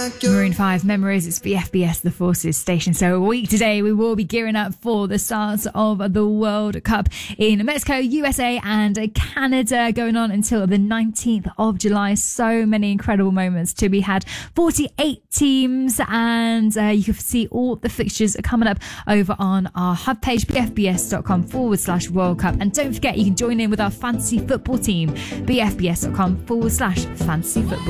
Maroon 5 Memories, it's BFBS, the Forces station. So a week today, we will be gearing up for the start of the World Cup in Mexico, USA and Canada, going on until the 19th of July. So many incredible moments to be had. 48 teams, and you can see all the fixtures coming up over on our hub page, bfbs.com/World Cup. And don't forget, you can join in with our fantasy football team, bfbs.com/fantasy football.